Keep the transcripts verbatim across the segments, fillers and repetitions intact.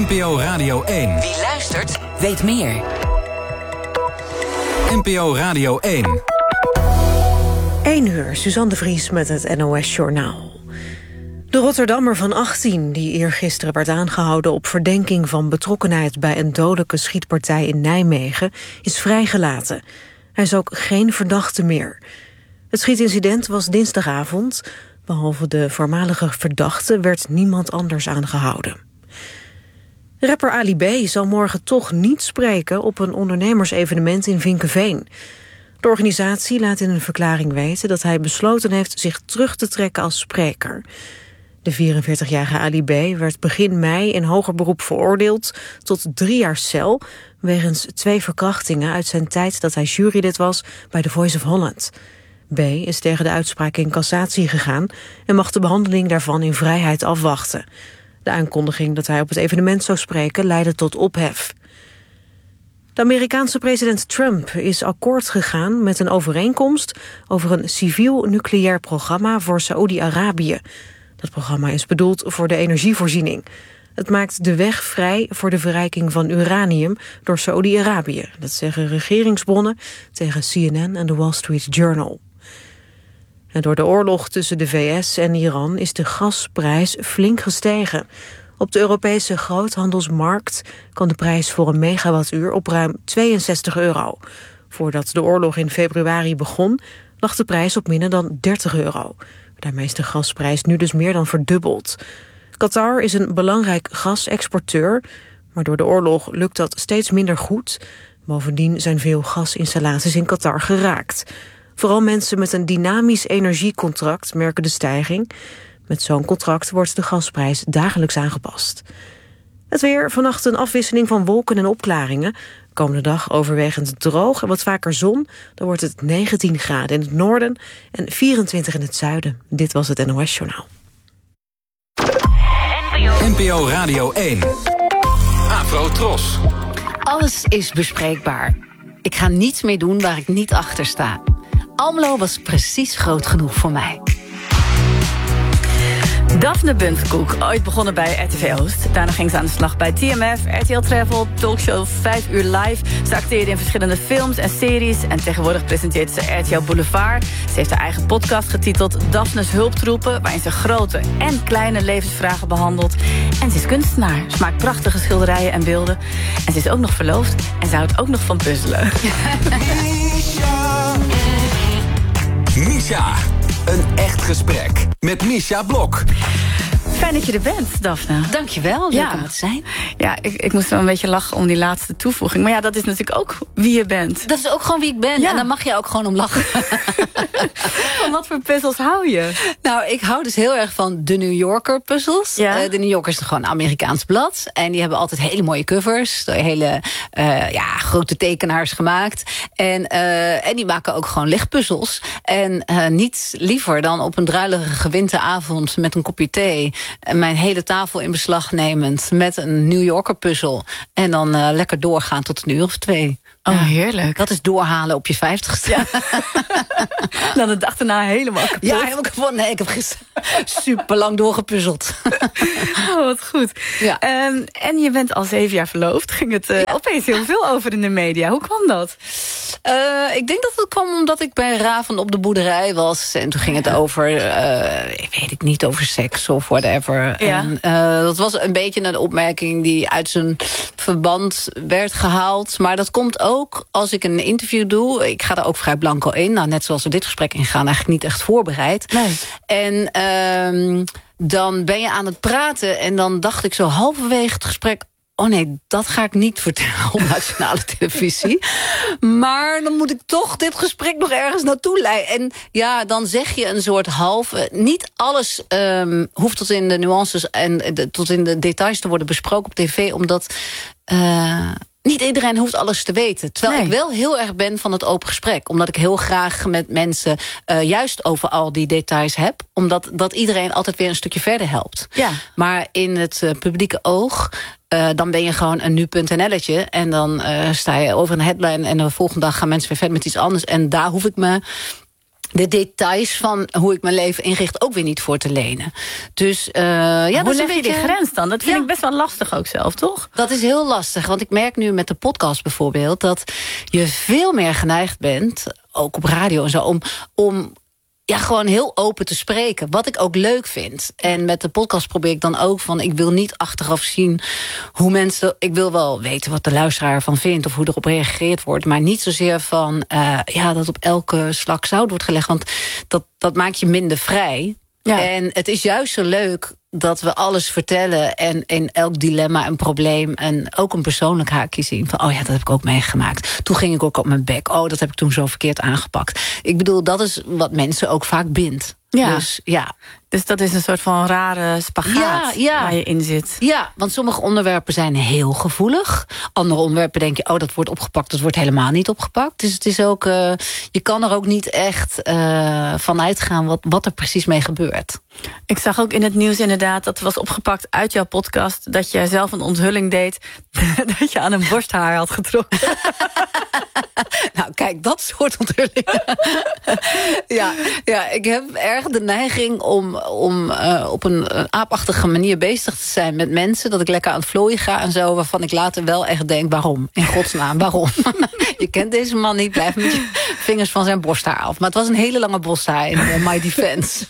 N P O Radio één. Wie luistert, weet meer. N P O Radio één. één uur, Suzanne de Vries met het N O S-journaal. De Rotterdammer van achttien, die eergisteren werd aangehouden op verdenking van betrokkenheid bij een dodelijke schietpartij in Nijmegen, is vrijgelaten. Hij is ook geen verdachte meer. Het schietincident was dinsdagavond. Behalve de voormalige verdachte werd niemand anders aangehouden. Rapper Ali B zal morgen toch niet spreken op een ondernemersevenement in Vinkeveen. De organisatie laat in een verklaring weten dat hij besloten heeft zich terug te trekken als spreker. De vierenveertigjarige Ali B werd begin mei in hoger beroep veroordeeld tot drie jaar cel wegens twee verkrachtingen uit zijn tijd dat hij jurylid was bij The Voice of Holland. B is tegen de uitspraak in cassatie gegaan en mag de behandeling daarvan in vrijheid afwachten. De aankondiging dat hij op het evenement zou spreken leidde tot ophef. De Amerikaanse president Trump is akkoord gegaan met een overeenkomst over een civiel nucleair programma voor Saoedi-Arabië. Dat programma is bedoeld voor de energievoorziening. Het maakt de weg vrij voor de verrijking van uranium door Saoedi-Arabië. Dat zeggen regeringsbronnen tegen C N N en de Wall Street Journal. En door de oorlog tussen de V S en Iran is de gasprijs flink gestegen. Op de Europese groothandelsmarkt kan de prijs voor een megawattuur op ruim tweeënzestig euro. Voordat de oorlog in februari begon, lag de prijs op minder dan dertig euro. Daarmee is de gasprijs nu dus meer dan verdubbeld. Qatar is een belangrijk gasexporteur, maar door de oorlog lukt dat steeds minder goed. Bovendien zijn veel gasinstallaties in Qatar geraakt. Vooral mensen met een dynamisch energiecontract merken de stijging. Met zo'n contract wordt de gasprijs dagelijks aangepast. Het weer, vannacht een afwisseling van wolken en opklaringen. Komende dag overwegend droog en wat vaker zon. Dan wordt het negentien graden in het noorden en vierentwintig in het zuiden. Dit was het N O S-journaal. N P O Radio één. Afro Tros. Alles is bespreekbaar. Ik ga niets meer doen waar ik niet achter sta. Almelo was precies groot genoeg voor mij. Daphne Bunskoek, ooit begonnen bij R T V Oost. Daarna ging ze aan de slag bij T M F, R T L Travel, talkshow vijf uur live. Ze acteerde in verschillende films en series. En tegenwoordig presenteert ze R T L Boulevard. Ze heeft haar eigen podcast getiteld Daphne's Hulptroepen, waarin ze grote en kleine levensvragen behandelt. En ze is kunstenaar. Ze maakt prachtige schilderijen en beelden. En ze is ook nog verloofd en ze houdt ook nog van puzzelen. Misha. Een echt gesprek met Misha Blok. Fijn dat je er bent, Daphne. Dankjewel, leuk Ja. om het te zijn. Ja, ik, ik moest wel een beetje lachen om die laatste toevoeging. Maar ja, dat is natuurlijk ook wie je bent. Dat is ook gewoon wie ik ben. Ja. En daar mag je ook gewoon om lachen. Van wat voor puzzels hou je? Nou, ik hou dus heel erg van de New Yorker puzzels. Ja. Uh, de New Yorker is gewoon een Amerikaans blad. En die hebben altijd hele mooie covers. Door hele uh, ja, grote tekenaars gemaakt. En, uh, en die maken ook gewoon legpuzzels. En uh, niets liever dan op een druilerige winteravond met een kopje thee. En mijn hele tafel in beslag nemend met een New Yorker puzzel. En dan uh, lekker doorgaan tot een uur of twee. Oh, Ja, heerlijk. dat is doorhalen op je vijftigste. Ja. Dan de dag daarna helemaal kapot. Ja, helemaal kapot. Nee, ik heb gisteren super lang doorgepuzzeld. Oh, wat goed. Ja. Um, en je bent al zeven jaar verloofd. Ging het uh, opeens heel veel over in de media. Hoe kwam dat? Uh, ik denk dat het kwam omdat ik bij Raven op de boerderij was. En toen ging het over, uh, ik weet het niet, over seks of whatever. Ja. En uh, dat was een beetje een opmerking die uit zijn verband werd gehaald. Maar dat komt ook als ik een interview doe. Ik ga daar ook vrij blanco in. Nou, net zoals we dit gesprek ingaan, eigenlijk niet echt voorbereid. Nee. En um, dan ben je aan het praten en dan dacht ik zo halverwege het gesprek, oh nee, dat ga ik niet vertellen op nationale televisie. Maar dan moet ik toch dit gesprek nog ergens naartoe leiden. En ja, dan zeg je een soort half. Niet alles um, hoeft tot in de nuances en de, tot in de details te worden besproken op tv, omdat Uh, niet iedereen hoeft alles te weten. Terwijl nee. ik wel heel erg ben van het open gesprek. Omdat ik heel graag met mensen uh, juist over al die details heb. Omdat dat iedereen altijd weer een stukje verder helpt. Ja. Maar in het uh, publieke oog, Uh, dan ben je gewoon een nu.nl'tje. En dan uh, sta je over een headline en de volgende dag gaan mensen weer verder met iets anders. En daar hoef ik me de details van hoe ik mijn leven inricht ook weer niet voor te lenen. Dus uh, ja, hoe dat is leg een je beetje die grens dan? Dat vind ja. ik best wel lastig ook zelf, toch? Dat is heel lastig, want ik merk nu met de podcast bijvoorbeeld dat je veel meer geneigd bent, ook op radio en zo, om, om ja, gewoon heel open te spreken. Wat ik ook leuk vind. En met de podcast probeer ik dan ook van, ik wil niet achteraf zien hoe mensen, ik wil wel weten wat de luisteraar van vindt of hoe erop gereageerd wordt, maar niet zozeer van uh, ja, dat op elke slak zout wordt gelegd, want dat, dat maakt je minder vrij. Ja. En het is juist zo leuk dat we alles vertellen en in elk dilemma een probleem en ook een persoonlijk haakje zien. Van, oh ja, dat heb ik ook meegemaakt. Toen ging ik ook op mijn bek. Oh, dat heb ik toen zo verkeerd aangepakt. Ik bedoel, dat is wat mensen ook vaak bindt. Ja. Dus ja. Dus dat is een soort van rare spagaat ja, ja. waar je in zit. Ja, want sommige onderwerpen zijn heel gevoelig. Andere onderwerpen denk je, oh, dat wordt opgepakt. Dat wordt helemaal niet opgepakt. Dus het is ook, uh, je kan er ook niet echt uh, van uitgaan wat, wat er precies mee gebeurt. Ik zag ook in het nieuws inderdaad, dat was opgepakt uit jouw podcast, dat jij zelf een onthulling deed dat je aan een borsthaar had getrokken. Nou, kijk, dat soort onthullingen. ja, ja, ik heb erg de neiging om, om uh, op een, een aapachtige manier bezig te zijn met mensen. Dat ik lekker aan het vlooien ga en zo, waarvan ik later wel echt denk, waarom? In godsnaam, waarom? Je kent deze man niet, blijf met je vingers van zijn borsthaar af. Maar het was een hele lange borsthaar in uh, My Defense.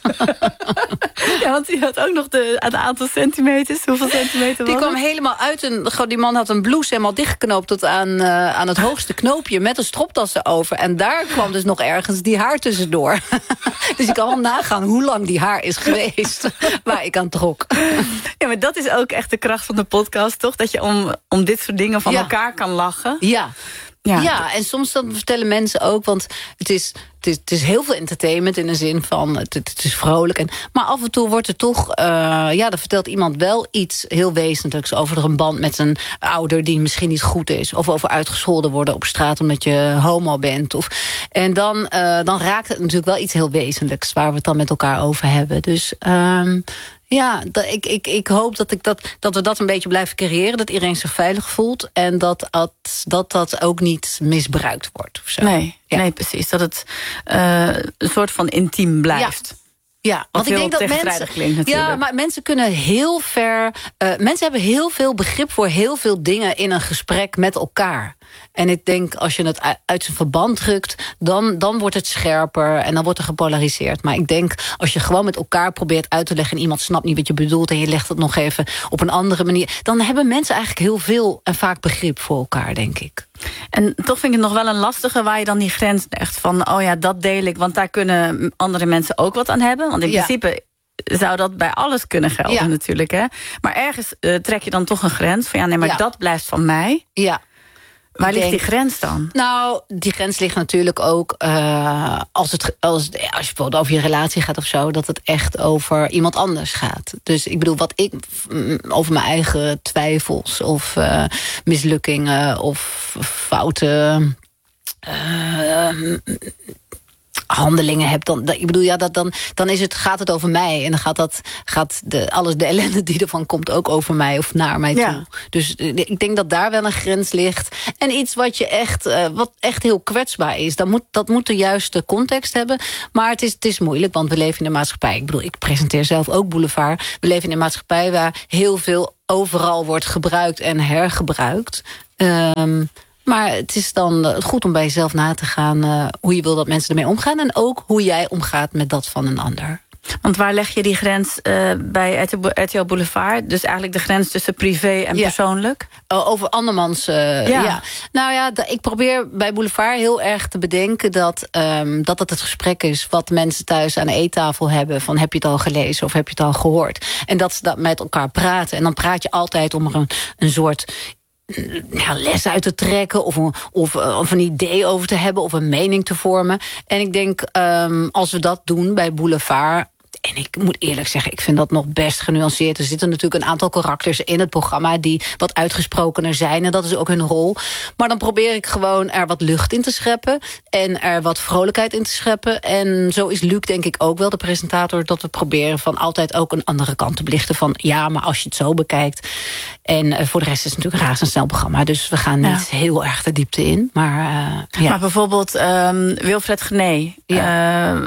Ja, want die had ook nog de, het aantal centimeters. Hoeveel centimeter was Die kwam helemaal uit. Een, die man had een blouse helemaal dichtgeknoopt tot aan, uh, aan het hoogste knoopje met een stropdas erover. En daar kwam dus nog ergens die haar tussendoor. Dus ik kan wel nagaan hoe lang die haar is geweest waar ik aan trok. Ja, maar dat is ook echt de kracht van de podcast, toch? Dat je om, om dit soort dingen van ja. elkaar kan lachen. Ja. Ja. ja, en soms dan vertellen mensen ook, want het is, het is, het is heel veel entertainment in de zin van, het, het is vrolijk. En, maar af en toe wordt er toch, uh, ja, dan vertelt iemand wel iets heel wezenlijks over een band met een ouder die misschien niet goed is. Of over uitgescholden worden op straat omdat je homo bent. Of, en dan, uh, dan raakt het natuurlijk wel iets heel wezenlijks waar we het dan met elkaar over hebben. Dus um, ja, dat, ik, ik, ik hoop dat, ik dat, dat we dat een beetje blijven creëren. Dat iedereen zich veilig voelt. En dat dat, dat, dat ook niet misbruikt wordt. Of zo. Nee, ja. nee, precies. Dat het uh, een soort van intiem blijft. Ja. Ja, want ik denk dat mensen, klinkt, ja, maar mensen kunnen heel ver. Uh, mensen hebben heel veel begrip voor heel veel dingen in een gesprek met elkaar. En ik denk, als je het uit zijn verband drukt, dan, dan wordt het scherper en dan wordt er gepolariseerd. Maar ik denk, als je gewoon met elkaar probeert uit te leggen en iemand snapt niet wat je bedoelt en je legt het nog even op een andere manier, dan hebben mensen eigenlijk heel veel en vaak begrip voor elkaar, denk ik. En toch vind ik het nog wel een lastige waar je dan die grens legt van, oh ja, dat deel ik, want daar kunnen andere mensen ook wat aan hebben. Want in ja. principe zou dat bij alles kunnen gelden ja. natuurlijk. Hè? Maar ergens uh, trek je dan toch een grens van, ja, nee, maar ja. dat blijft van mij. Ja. Waar ligt die grens dan? Nou, die grens ligt natuurlijk ook uh, als, het, als, als je bijvoorbeeld over je relatie gaat of zo, dat het echt over iemand anders gaat. Dus ik bedoel, wat ik over mijn eigen twijfels of uh, mislukkingen of fouten Uh, handelingen heb, dan, ik bedoel, ja, dat, dan, dan is het, gaat het over mij. En dan gaat dat, gaat de, alles, de ellende die ervan komt, ook over mij of naar mij toe. Ja. Dus ik denk dat daar wel een grens ligt. En iets wat je echt, uh, wat echt heel kwetsbaar is, dat moet, dat moet de juiste context hebben. Maar het is, het is moeilijk, want we leven in een maatschappij. Ik bedoel, ik presenteer zelf ook Boulevard. We leven in een maatschappij waar heel veel overal wordt gebruikt en hergebruikt. Um, Maar het is dan goed om bij jezelf na te gaan uh, hoe je wil dat mensen ermee omgaan. En ook hoe jij omgaat met dat van een ander. Want waar leg je die grens uh, bij R T L Boulevard? Dus eigenlijk de grens tussen privé en ja. persoonlijk? Uh, over andermans. Uh, ja. ja. Nou ja, d- ik probeer bij Boulevard heel erg te bedenken dat, um, dat het het gesprek is wat mensen thuis aan de eettafel hebben. Van heb je het al gelezen of heb je het al gehoord? En dat ze dat met elkaar praten. En dan praat je altijd om er een, een soort ja, les uit te trekken of een, of, of een idee over te hebben of een mening te vormen. En ik denk, um, als we dat doen bij Boulevard, en ik moet eerlijk zeggen, ik vind dat nog best genuanceerd. Er zitten natuurlijk een aantal karakters in het programma die wat uitgesprokener zijn. En dat is ook hun rol. Maar dan probeer ik gewoon er wat lucht in te scheppen. En er wat vrolijkheid in te scheppen. En zo is Luc denk ik ook wel de presentator. Dat we proberen van altijd ook een andere kant te belichten. Van ja, maar als je het zo bekijkt. En uh, voor de rest is het natuurlijk een razendsnel programma. Dus we gaan niet ja. heel erg de diepte in. Maar, uh, ja. maar bijvoorbeeld um, Wilfred Genee. Ja. Uh,